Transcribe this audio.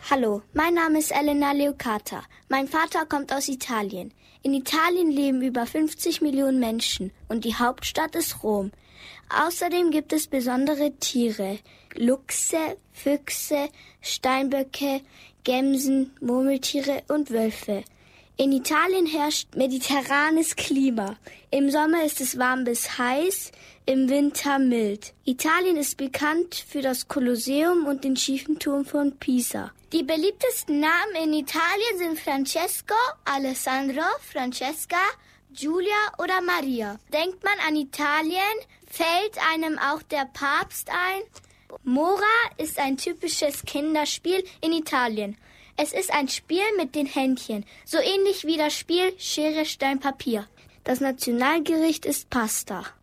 Hallo, mein Name ist Elena Leocata. Mein Vater kommt aus Italien. In Italien leben über 50 Millionen Menschen und die Hauptstadt ist Rom. Außerdem gibt es besondere Tiere: Luchse, Füchse, Steinböcke, Gämsen, Murmeltiere und Wölfe. In Italien herrscht mediterranes Klima. Im Sommer ist es warm bis heiß, im Winter mild. Italien ist bekannt für das Kolosseum und den schiefen Turm von Pisa. Die beliebtesten Namen in Italien sind Francesco, Alessandro, Francesca, Giulia oder Maria. Denkt man an Italien, fällt einem auch der Papst ein. Mora ist ein typisches Kinderspiel in Italien. Es ist ein Spiel mit den Händchen, so ähnlich wie das Spiel Schere, Stein, Papier. Das Nationalgericht ist Pasta.